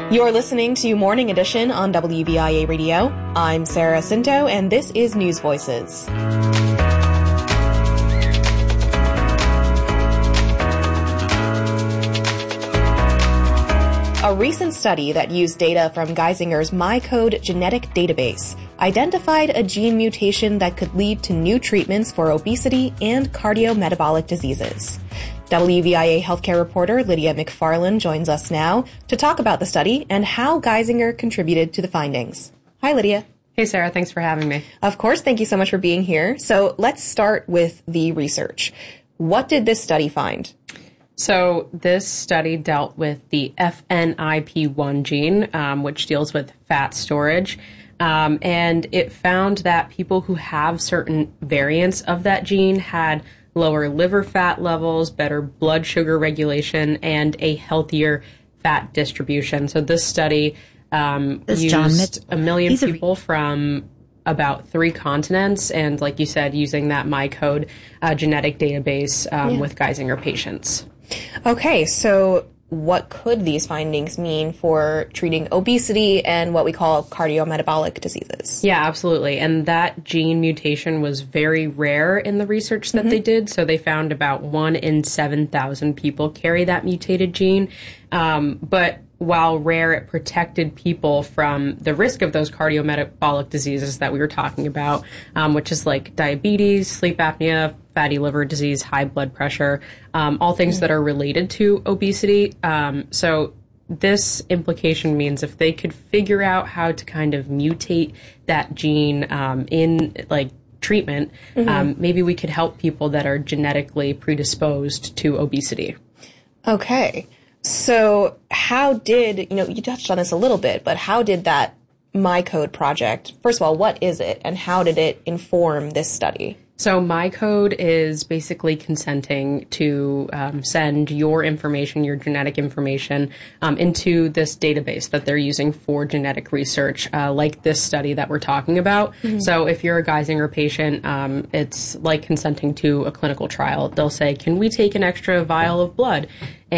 You're listening to Morning Edition on WVIA Radio. I'm Sarah Cinto, and this is News Voices. A recent study that used data from Geisinger's MyCode genetic database identified a gene mutation that could lead to new treatments for obesity and cardiometabolic diseases. WVIA healthcare reporter Lydia McFarland joins us now to talk about the study and how Geisinger contributed to the findings. Hi, Lydia. Hey, Sarah. Thanks for having me. Of course. Thank you so much for being here. So let's start with the research. What did this study find? So this study dealt with the FNIP1 gene, which deals with fat storage. And it found that people who have certain variants of that gene had lower liver fat levels, better blood sugar regulation, and a healthier fat distribution. So this study used 1 million people from about 3 continents, and like you said, using that MyCode genetic database with Geisinger patients. Okay, so what could these findings mean for treating obesity and what we call cardiometabolic diseases? Yeah, absolutely. And that gene mutation was very rare in the research that they did. So they found about 1 in 7,000 people carry that mutated gene. But while rare, it protected people from the risk of those cardiometabolic diseases that we were talking about, which is like diabetes, sleep apnea, fatty liver disease, high blood pressure, all things that are related to obesity. So this implication means if they could figure out how to kind of mutate that gene in like treatment, maybe we could help people that are genetically predisposed to obesity. Okay. So how did, you touched on this a little bit, but how did that MyCode project, first of all, what is it and how did it inform this study? So MyCode is basically consenting to send your information, your genetic information, into this database that they're using for genetic research, like this study that we're talking about. So if you're a Geisinger patient, it's like consenting to a clinical trial. They'll say, can we take an extra vial of blood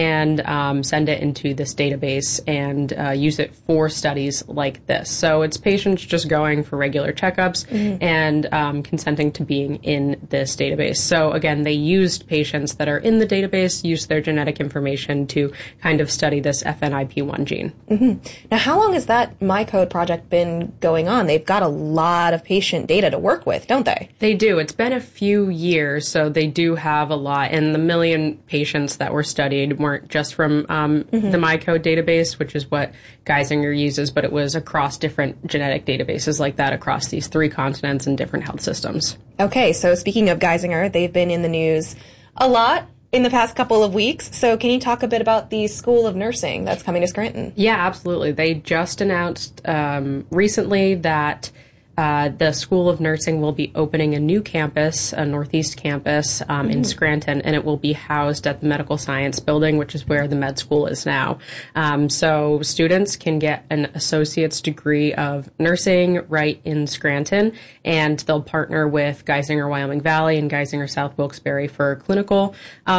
and send it into this database and use it for studies like this. So it's patients just going for regular checkups and consenting to being in this database. So again, they used patients that are in the database, used their genetic information to kind of study this FNIP1 gene. Now, how long has that MyCode project been going on? They've got a lot of patient data to work with, don't they? They do. It's been a few years, so they do have a lot. And the 1 million patients that were studied weren't just from the MyCode database, which is what Geisinger uses, but it was across different genetic databases like that across these 3 continents and different health systems. Okay, so speaking of Geisinger, they've been in the news a lot in the past couple of weeks. So can you talk a bit about the School of Nursing that's coming to Scranton? Yeah, absolutely. They just announced recently that the School of Nursing will be opening a new campus, a Northeast campus in Scranton, and it will be housed at the Medical Science Building, which is where the med school is now. So students can get an associate's degree of nursing right in Scranton, and they'll partner with Geisinger Wyoming Valley and Geisinger South Wilkes-Barre for clinical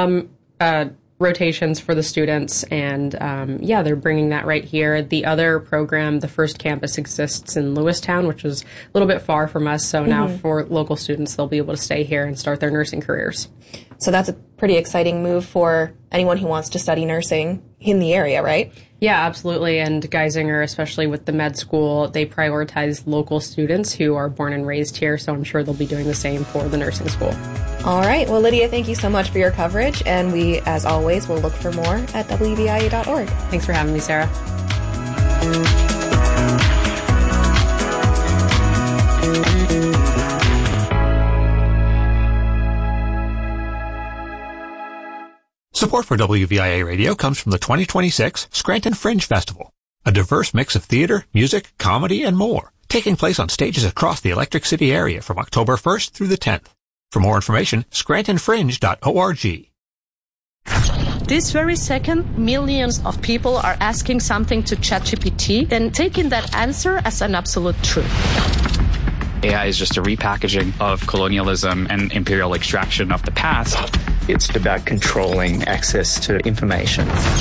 rotations for the students, and they're bringing that right here. The other program, the first campus, exists in Lewistown, which is a little bit far from us, so now for local students, they'll be able to stay here and start their nursing careers. So that's a pretty exciting move for anyone who wants to study nursing in the area, right? Yeah, absolutely. And Geisinger, especially with the med school, they prioritize local students who are born and raised here, so I'm sure they'll be doing the same for the nursing school. All right. Well, Lydia, thank you so much for your coverage, and we, as always, will look for more at WVIA.org. Thanks for having me, Sarah. Support for WVIA Radio comes from the 2026 Scranton Fringe Festival, a diverse mix of theater, music, comedy, and more, taking place on stages across the Electric City area from October 1st through the 10th. For more information, scrantonfringe.org. This very second, millions of people are asking something to ChatGPT and taking that answer as an absolute truth. AI is just a repackaging of colonialism and imperial extraction of the past. It's about controlling access to information.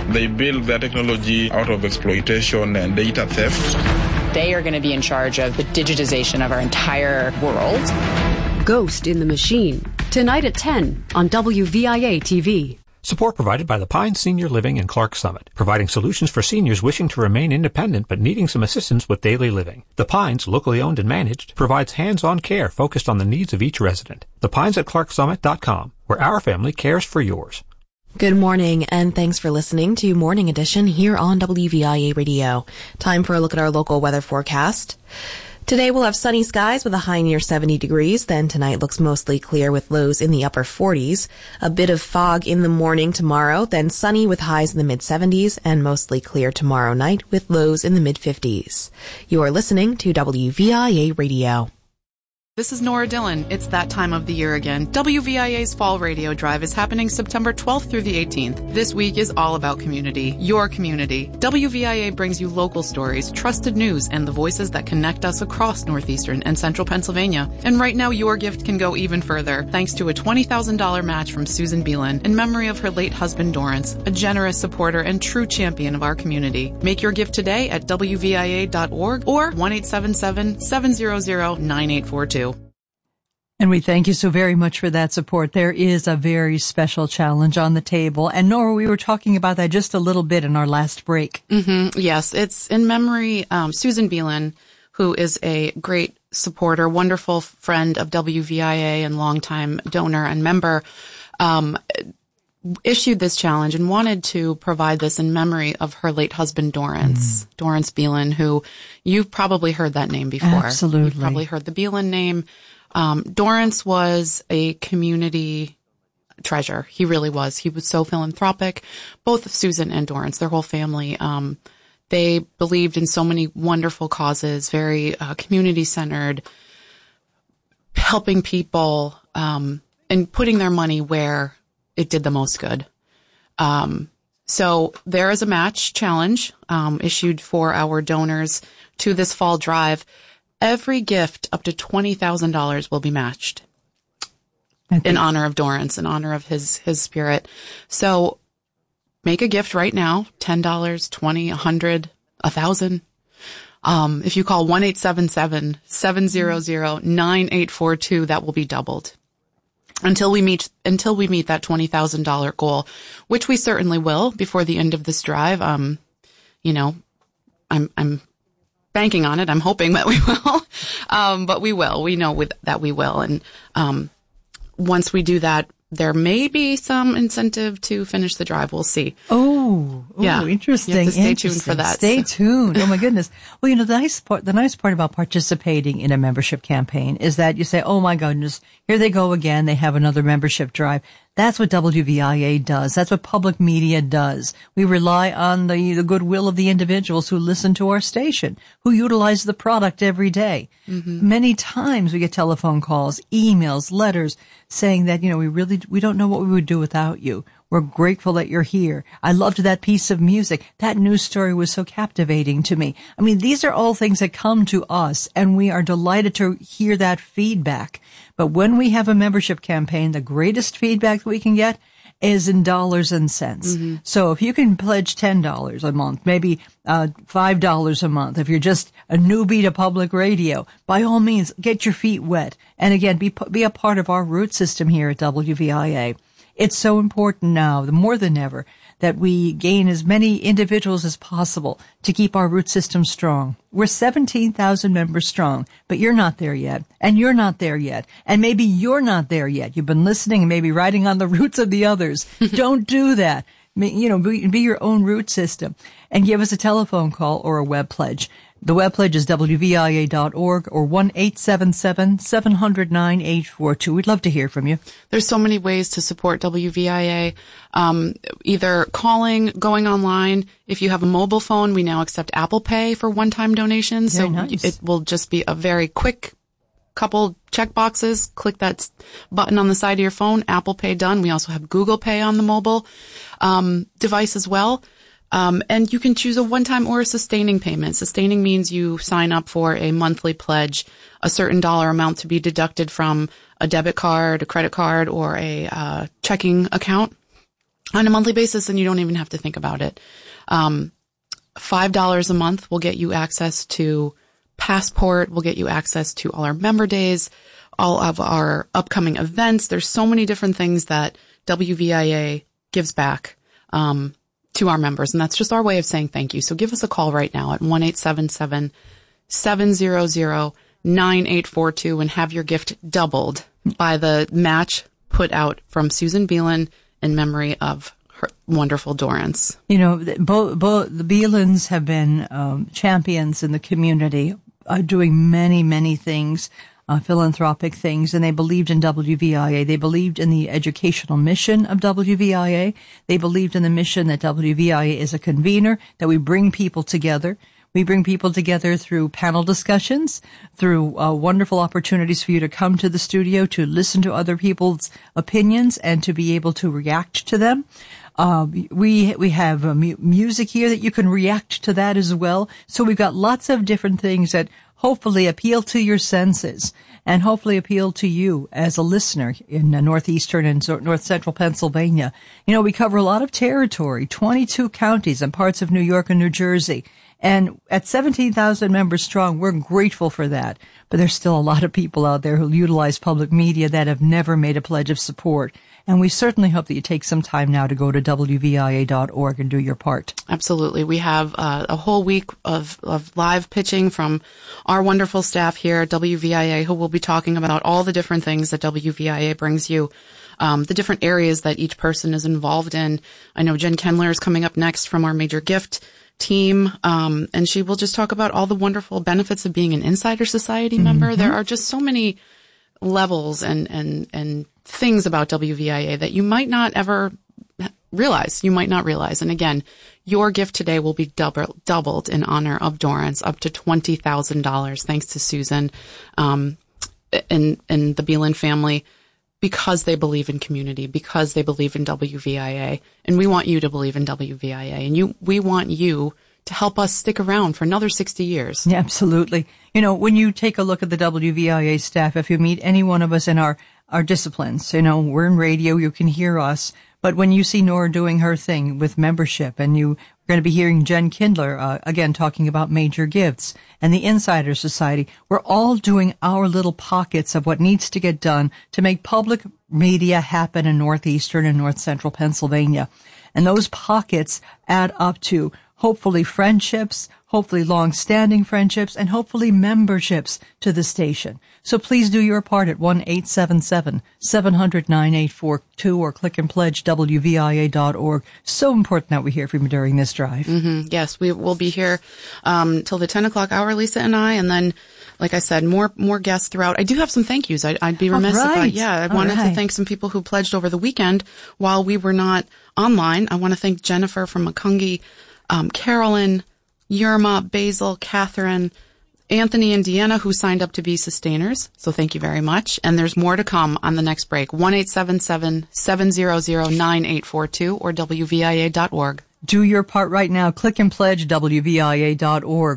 They build their technology out of exploitation and data theft. They are going to be in charge of the digitization of our entire world. Ghost in the Machine, tonight at 10 on WVIA TV. Support provided by the Pines Senior Living in Clark Summit, providing solutions for seniors wishing to remain independent but needing some assistance with daily living. The Pines, locally owned and managed, provides hands-on care focused on the needs of each resident. The Pines at ClarkSummit.com, where our family cares for yours. Good morning, and thanks for listening to Morning Edition here on WVIA Radio. Time for a look at our local weather forecast. Today we'll have sunny skies with a high near 70 degrees. Then tonight looks mostly clear with lows in the upper 40s. A bit of fog in the morning tomorrow, then sunny with highs in the mid-70s and mostly clear tomorrow night with lows in the mid-50s. You are listening to WVIA Radio. This is Nora Dillon. It's that time of the year again. WVIA's Fall Radio Drive is happening September 12th through the 18th. This week is all about community, your community. WVIA brings you local stories, trusted news, and the voices that connect us across northeastern and central Pennsylvania. And right now, your gift can go even further, thanks to a $20,000 match from Susan Beelan in memory of her late husband, Dorrance, a generous supporter and true champion of our community. Make your gift today at WVIA.org or 1-877-700-9842. And we thank you so very much for that support. There is a very special challenge on the table. And Nora, we were talking about that just a little bit in our last break. Mm-hmm. Yes, it's in memory, Susan Beelan, who is a great supporter, wonderful friend of WVIA and longtime donor and member, issued this challenge and wanted to provide this in memory of her late husband, Dorrance Beelan, who you've probably heard that name before. Absolutely. You've probably heard the Beelan name. Dorrance was a community treasure. He really was. He was so philanthropic. Both of Susan and Dorrance, their whole family, they believed in so many wonderful causes, very community-centered, helping people, and putting their money where it did the most good. So there is a match challenge issued for our donors to this fall drive. Every gift up to $20,000 will be matched in honor of Dorrance, in honor of his spirit. So make a gift right now, $10, $20, $100, $1,000. If you call 1-877-700-9842, that will be doubled until we meet that $20,000 goal, which we certainly will before the end of this drive. I'm banking on it. I'm hoping that we will. But we will. We know that we will. And once we do that, there may be some incentive to finish the drive. We'll see. Oh, interesting. You have to stay tuned for that. Stay tuned. Oh my goodness. Well, the nice part about participating in a membership campaign is that you say, oh my goodness, here they go again. They have another membership drive. That's what WVIA does. That's what public media does. We rely on the goodwill of the individuals who listen to our station, who utilize the product every day. Mm-hmm. Many times we get telephone calls, emails, letters saying that, we don't know what we would do without you. We're grateful that you're here. I loved that piece of music. That news story was so captivating to me. I mean, these are all things that come to us, and we are delighted to hear that feedback. But when we have a membership campaign, the greatest feedback that we can get is in dollars and cents. Mm-hmm. So if you can pledge $10 a month, maybe $5 a month, if you're just a newbie to public radio, by all means, get your feet wet. And again, be a part of our root system here at WVIA. It's so important now, more than ever, that we gain as many individuals as possible to keep our root system strong. We're 17,000 members strong, but you're not there yet, and you're not there yet, and maybe you're not there yet. You've been listening and maybe riding on the roots of the others. Don't do that. Be your own root system, and give us a telephone call or a web pledge. The web pledge is WVIA.org or 1-877-700-9842. We'd love to hear from you. There's so many ways to support WVIA. Either calling, going online. If you have a mobile phone, we now accept Apple Pay for one-time donations. Very so nice. It will just be a very quick couple check boxes. Click that button on the side of your phone. Apple Pay done. We also have Google Pay on the mobile device as well. And you can choose a one-time or a sustaining payment. Sustaining means you sign up for a monthly pledge, a certain dollar amount to be deducted from a debit card, a credit card, or a checking account. on a monthly basis, and you don't even have to think about it. $5 a month will get you access to Passport, will get you access to all our member days, all of our upcoming events. There's so many different things that WVIA gives back to our members, and that's just our way of saying thank you. So give us a call right now at 1-877-700-9842 and have your gift doubled by the match put out from Susan Beelan in memory of her wonderful Dorrance. You know, both the Beelans have been champions in the community, doing many things, philanthropic things, and they believed in WVIA. They believed in the educational mission of WVIA. They believed in the mission that WVIA is a convener, that we bring people together. We bring people together through panel discussions, through wonderful opportunities for you to come to the studio, to listen to other people's opinions, and to be able to react to them. We have music here that you can react to that as well. So we've got lots of different things that hopefully appeal to your senses and hopefully appeal to you as a listener in northeastern and north central Pennsylvania. You know, we cover a lot of territory, 22 counties and parts of New York and New Jersey. And at 17,000 members strong, we're grateful for that. But there's still a lot of people out there who utilize public media that have never made a pledge of support. And we certainly hope that you take some time now to go to WVIA.org and do your part. Absolutely. We have a whole week of live pitching from our wonderful staff here at WVIA, who will be talking about all the different things that WVIA brings you, the different areas that each person is involved in. I know Jen Kendler is coming up next from our Major Gift team, and she will just talk about all the wonderful benefits of being an Insider Society member. There are just so many levels and things about WVIA that you might not ever realize. And again, your gift today will be doubled in honor of Dorrance, up to $20,000, thanks to Susan and the Beelan family, because they believe in community, because they believe in WVIA. And we want you to believe in WVIA. And we want you to help us stick around for another 60 years. Yeah, absolutely. You know, when you take a look at the WVIA staff, if you meet any one of us in our disciplines, you know, we're in radio, you can hear us. But when you see Nora doing her thing with membership, and you're going to be hearing Jen Kindler, again, talking about Major Gifts and the Insider Society, we're all doing our little pockets of what needs to get done to make public media happen in northeastern and north central Pennsylvania. And those pockets add up to hopefully friendships, hopefully long-standing friendships, and hopefully memberships to the station. So please do your part at 1-877-700-9842 or click and pledge WVIA.org. So important that we hear from you during this drive. Mm-hmm. Yes, we will be here till the 10 o'clock hour, Lisa and I, and then, like I said, more guests throughout. I do have some thank yous. I'd be remiss if I wanted to thank some people who pledged over the weekend while we were not online. I want to thank Jennifer from Macungie, Carolyn, Yerma, Basil, Catherine, Anthony and Deanna, who signed up to be sustainers. So thank you very much. And there's more to come on the next break. 1-877-700-9842 or WVIA.org. Do your part right now. Click and pledge WVIA.org.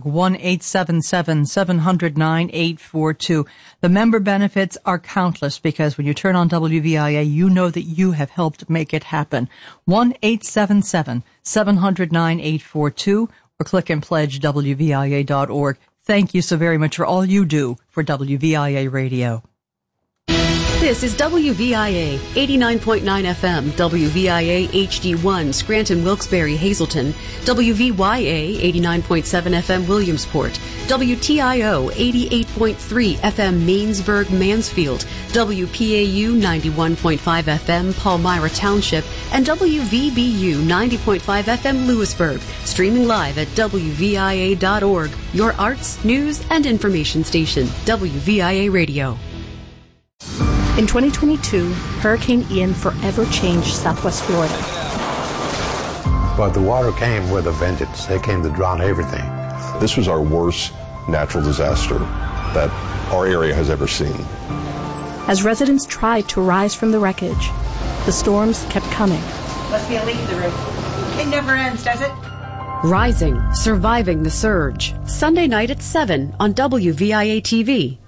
1-877-700-9842. The member benefits are countless because when you turn on WVIA, you know that you have helped make it happen. 1-877-700-9842 or click and pledge WVIA.org. Thank you so very much for all you do for WVIA Radio. This is WVIA 89.9 FM, WVIA HD1, Scranton, Wilkes-Barre, Hazleton, WVYA 89.7 FM, Williamsport, WTIO 88.3 FM, Mainsburg, Mansfield, WPAU 91.5 FM, Palmyra Township, and WVBU 90.5 FM, Lewisburg. Streaming live at WVIA.org, your arts, news, and information station, WVIA Radio. In 2022, Hurricane Ian forever changed Southwest Florida. But the water came with a vengeance. They came to drown everything. This was our worst natural disaster that our area has ever seen. As residents tried to rise from the wreckage, the storms kept coming. Must be a leak in the roof. It never ends, does it? Rising, surviving the surge. Sunday night at 7 on WVIA TV.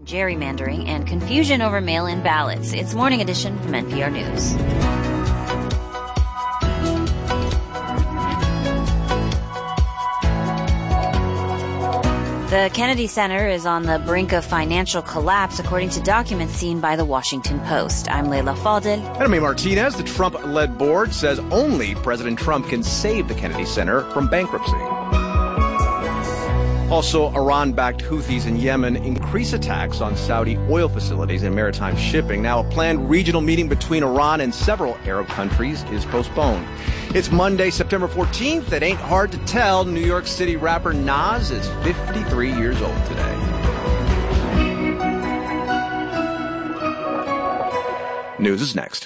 gerrymandering, and confusion over mail-in ballots. It's Morning Edition from NPR News. The Kennedy Center is on the brink of financial collapse, according to documents seen by the Washington Post. I'm Leila Fadel. And I'm Martinez. The Trump-led board says only President Trump can save the Kennedy Center from bankruptcy. Also, Iran-backed Houthis in Yemen increase attacks on Saudi oil facilities and maritime shipping. Now, a planned regional meeting between Iran and several Arab countries is postponed. It's Monday, September 14th. It ain't hard to tell. New York City rapper Nas is 53 years old today. News is next.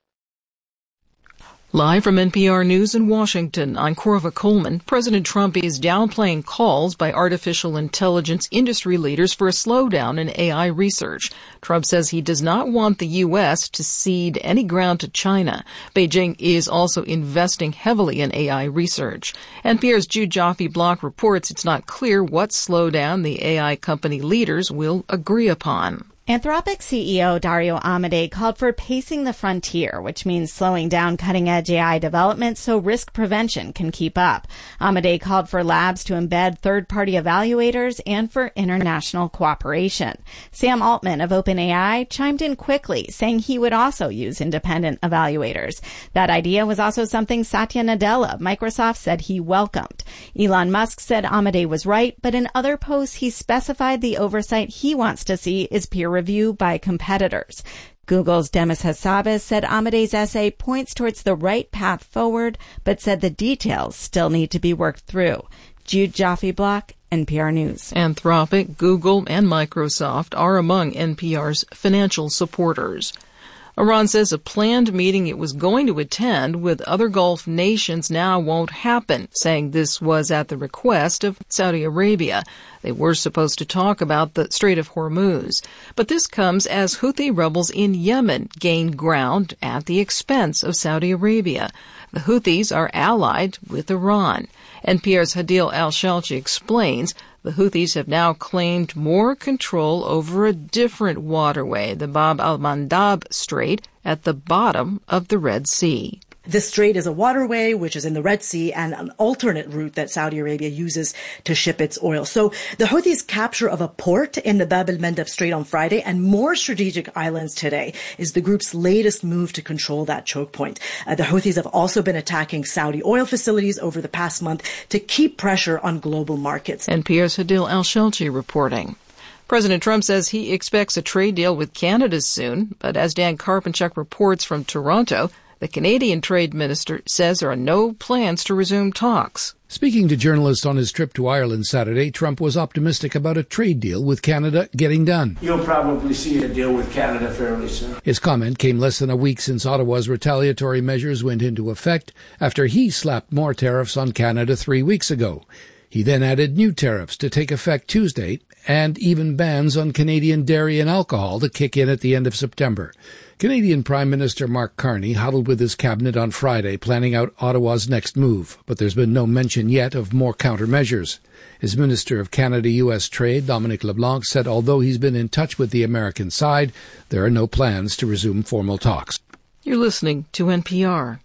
Live from NPR News in Washington, I'm Corva Coleman. President Trump is downplaying calls by artificial intelligence industry leaders for a slowdown in AI research. Trump says he does not want the U.S. to cede any ground to China. Beijing is also investing heavily in AI research. NPR's Jude Joffe-Block reports it's not clear what slowdown the AI company leaders will agree upon. Anthropic CEO Dario Amodei called for pacing the frontier, which means slowing down cutting-edge AI development so risk prevention can keep up. Amodei called for labs to embed third-party evaluators and for international cooperation. Sam Altman of OpenAI chimed in quickly, saying he would also use independent evaluators. That idea was also something Satya Nadella of Microsoft said he welcomed. Elon Musk said Amodei was right, but in other posts he specified the oversight he wants to see is peer review by competitors. Google's Demis Hassabis said Amodei's essay points towards the right path forward, but said the details still need to be worked through. Jude Joffe-Block, NPR News. Anthropic, Google, and Microsoft are among NPR's financial supporters. Iran says a planned meeting it was going to attend with other Gulf nations now won't happen, saying this was at the request of Saudi Arabia. They were supposed to talk about the Strait of Hormuz. But this comes as Houthi rebels in Yemen gain ground at the expense of Saudi Arabia. The Houthis are allied with Iran. NPR's Hadil Al-Shalchi explains the Houthis have now claimed more control over a different waterway, the Bab al-Mandab Strait, at the bottom of the Red Sea. This strait is a waterway which is in the Red Sea and an alternate route that Saudi Arabia uses to ship its oil. So the Houthis' capture of a port in the Bab al-Mandab Strait on Friday and more strategic islands today is the group's latest move to control that choke point. The Houthis have also been attacking Saudi oil facilities over the past month to keep pressure on global markets. NPR's Hadil Al-Shalchi reporting. President Trump says he expects a trade deal with Canada soon, but as Dan Karpenchuk reports from Toronto, the Canadian Trade Minister says there are no plans to resume talks. Speaking to journalists on his trip to Ireland Saturday, Trump was optimistic about a trade deal with Canada getting done. You'll probably see a deal with Canada fairly soon. His comment came less than a week since Ottawa's retaliatory measures went into effect after he slapped more tariffs on Canada 3 weeks ago. He then added new tariffs to take effect Tuesday and even bans on Canadian dairy and alcohol to kick in at the end of September. Canadian Prime Minister Mark Carney huddled with his cabinet on Friday, planning out Ottawa's next move, but there's been no mention yet of more countermeasures. His Minister of Canada-U.S. Trade, Dominic LeBlanc, said although he's been in touch with the American side, there are no plans to resume formal talks. You're listening to NPR.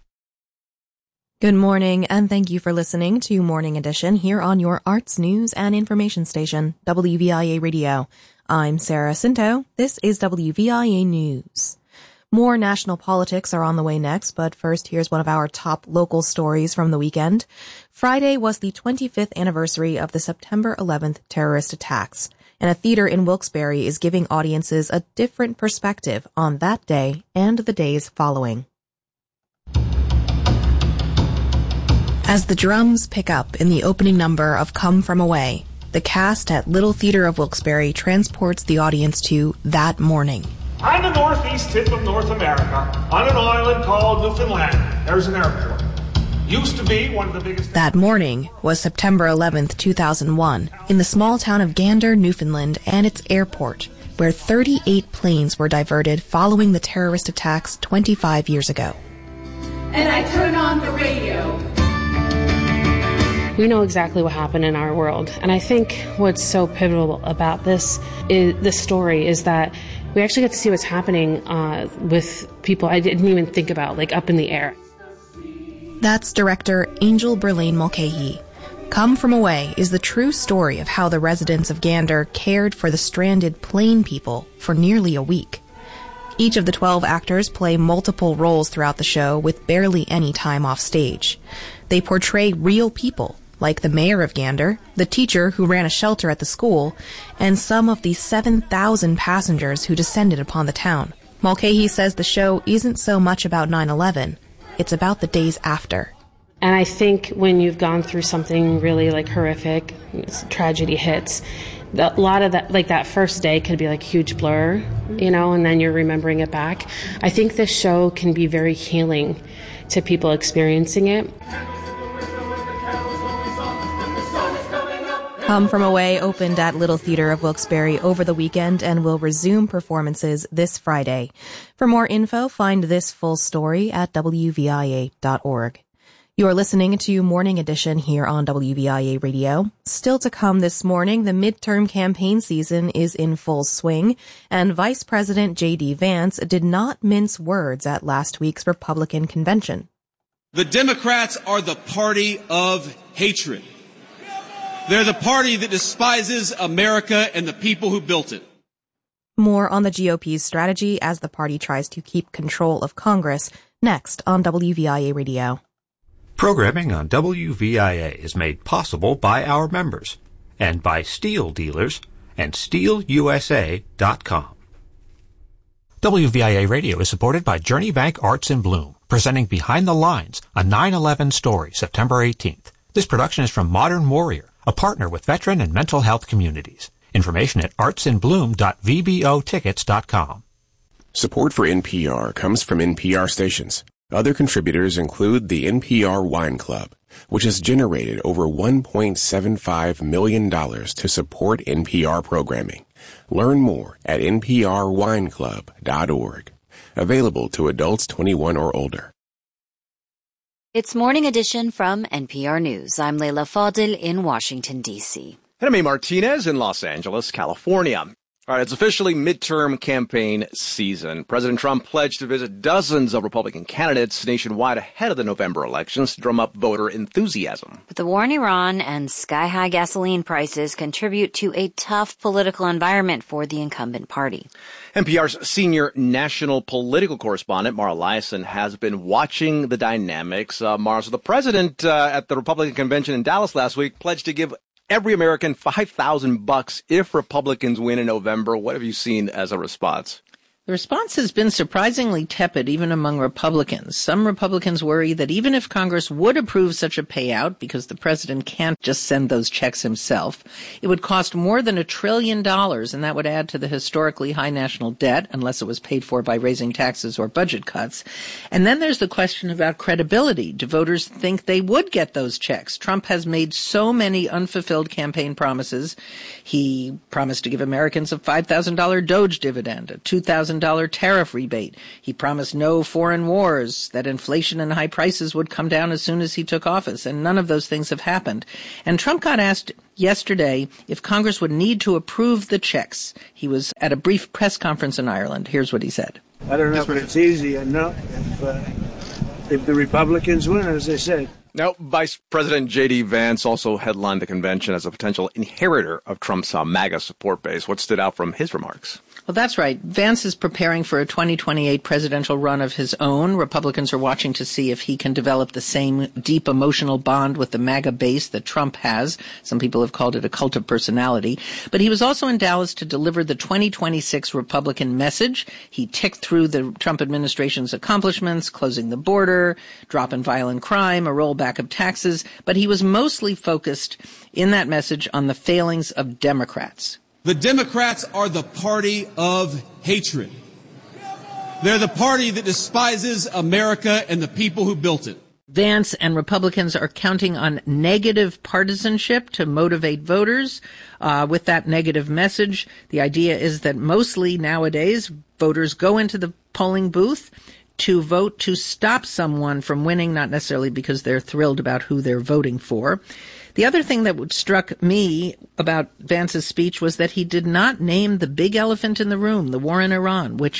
Good morning, and thank you for listening to Morning Edition here on your arts, news, and information station, WVIA Radio. I'm Sarah Cinto. This is WVIA News. More national politics are on the way next, but first here's one of our top local stories from the weekend. Friday was the 25th anniversary of the September 11th terrorist attacks, and a theater in Wilkes-Barre is giving audiences a different perspective on that day and the days following. As the drums pick up in the opening number of Come From Away, the cast at Little Theater of Wilkes-Barre transports the audience to that morning. On the northeast tip of North America, on an island called Newfoundland, there's an airport. Used to be one of the biggest... That morning was September 11th, 2001, in the small town of Gander, Newfoundland, and its airport, where 38 planes were diverted following the terrorist attacks 25 years ago. And I turn on the radio. We know exactly what happened in our world. And I think what's so pivotal about this story is that we actually get to see what's happening with people I didn't even think about, like up in the air. That's director Angel Berlane Mulcahy. Come From Away is the true story of how the residents of Gander cared for the stranded plane people for nearly a week. Each of the 12 actors play multiple roles throughout the show with barely any time off stage. They portray real people, like the mayor of Gander, the teacher who ran a shelter at the school, and some of the 7,000 passengers who descended upon the town. Mulcahy says the show isn't so much about 9/11, it's about the days after. And I think when you've gone through something really like horrific, tragedy hits, a lot of that, like that first day could be like a huge blur, you know, and then you're remembering it back. I think this show can be very healing to people experiencing it. Come From Away opened at Little Theater of Wilkes-Barre over the weekend and will resume performances this Friday. For more info, find this full story at WVIA.org. You're listening to Morning Edition here on WVIA Radio. Still to come this morning, the midterm campaign season is in full swing, and Vice President J.D. Vance did not mince words at last week's Republican convention. The Democrats are the party of hatred. They're the party that despises America and the people who built it. More on the GOP's strategy as the party tries to keep control of Congress next on WVIA Radio. Programming on WVIA is made possible by our members and by Steel Dealers and SteelUSA.com. WVIA Radio is supported by Journey Bank Arts in Bloom, presenting Behind the Lines, a 9/11 story, September 18th. This production is from Modern Warrior, a partner with veteran and mental health communities. Information at artsinbloom.vbotickets.com. Support for NPR comes from NPR stations. Other contributors include the NPR Wine Club, which has generated over $1.75 million to support NPR programming. Learn more at nprwineclub.org. Available to adults 21 or older. It's Morning Edition from NPR News. I'm Leila Fadil in Washington, D.C. And I'm A. Martinez in Los Angeles, California. All right, it's officially midterm campaign season. President Trump pledged to visit dozens of Republican candidates nationwide ahead of the November elections to drum up voter enthusiasm. But the war in Iran and sky-high gasoline prices contribute to a tough political environment for the incumbent party. NPR's senior national political correspondent, Mara Liasson, has been watching the dynamics. Mara, so the president at the Republican convention in Dallas last week pledged to give every American $5,000 if Republicans win in November. What have you seen as a response? The response has been surprisingly tepid, even among Republicans. Some Republicans worry that even if Congress would approve such a payout, because the president can't just send those checks himself, it would cost more than $1 trillion, and that would add to the historically high national debt, unless it was paid for by raising taxes or budget cuts. And then there's the question about credibility. Do voters think they would get those checks? Trump has made so many unfulfilled campaign promises. He promised to give Americans a $5,000 Doge dividend, a $2,000 tariff rebate. He promised no foreign wars, that inflation and high prices would come down as soon as he took office, and none of those things have happened. And Trump got asked yesterday if Congress would need to approve the checks. He was at a brief press conference in Ireland. Here's what he said. I don't know if it's easy enough if the Republicans win, as I said. Now, Vice President J.D. Vance also headlined the convention as a potential inheritor of Trump's MAGA support base. What stood out from his remarks? Well, that's right. Vance is preparing for a 2028 presidential run of his own. Republicans are watching to see if he can develop the same deep emotional bond with the MAGA base that Trump has. Some people have called it a cult of personality. But he was also in Dallas to deliver the 2026 Republican message. He ticked through the Trump administration's accomplishments, closing the border, dropping violent crime, a rollback of taxes. But he was mostly focused in that message on the failings of Democrats. The Democrats are the party of hatred. They're the party that despises America and the people who built it. Vance and Republicans are counting on negative partisanship to motivate voters with that negative message. The idea is that mostly nowadays voters go into the polling booth to vote to stop someone from winning, not necessarily because they're thrilled about who they're voting for. The other thing that struck me about Vance's speech was that he did not name the big elephant in the room, the war in Iran, which